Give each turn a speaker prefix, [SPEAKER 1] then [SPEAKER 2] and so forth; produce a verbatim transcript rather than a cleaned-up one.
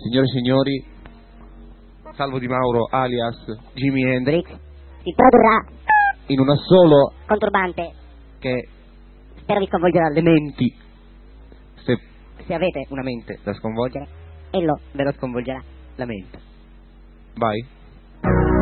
[SPEAKER 1] Signore e signori, Salvo Di Mauro alias Jimi Hendrix
[SPEAKER 2] si produrrà
[SPEAKER 1] in una solo
[SPEAKER 2] conturbante
[SPEAKER 1] che
[SPEAKER 2] spero vi sconvolgerà
[SPEAKER 1] le menti, se,
[SPEAKER 2] se avete
[SPEAKER 1] una mente da sconvolgere,
[SPEAKER 2] e lo
[SPEAKER 1] ve la sconvolgerà la mente. Vai.